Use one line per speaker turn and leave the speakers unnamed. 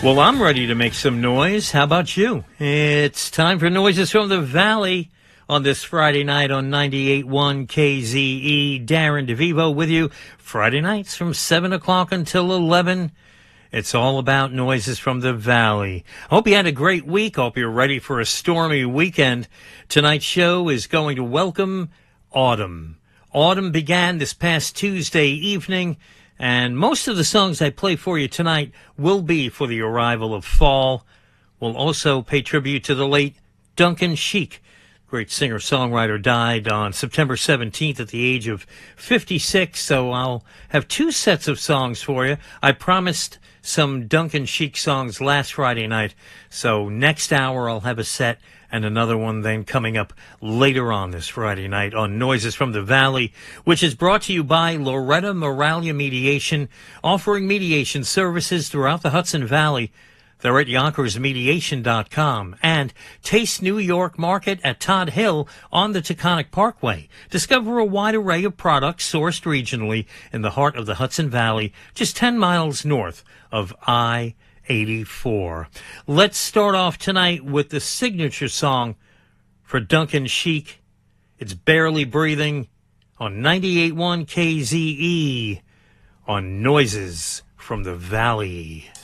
Well, I'm ready to make some noise. How about you? It's time for Noises from the Valley on this Friday night on 98.1 KZE. Darren DeVivo with you Friday nights from 7 o'clock until 11. It's all about Noises from the Valley. Hope you had a great week. Hope you're ready for a stormy weekend. Tonight's show is going to welcome autumn. Autumn began this past Tuesday evening, and most of the songs I play for you tonight will be for the arrival of fall. We'll also pay tribute to the late Duncan Sheik. Great singer-songwriter, died on September 17th at the age of 56, so I'll have two sets of songs for you. I promised some Duncan Sheik songs last Friday night, so next hour I'll have a set and another one then coming up later on this Friday night on Noises from the Valley, which is brought to you by Loretta Moralia Mediation, offering mediation services throughout the Hudson Valley. They're at YonkersMediation.com and Taste New York Market at Todd Hill on the Taconic Parkway. Discover a wide array of products sourced regionally in the heart of the Hudson Valley, just 10 miles north of I-84. Let's start off tonight with the signature song for Duncan Sheik. It's Barely Breathing on 98.1 KZE on Noises from the Valley.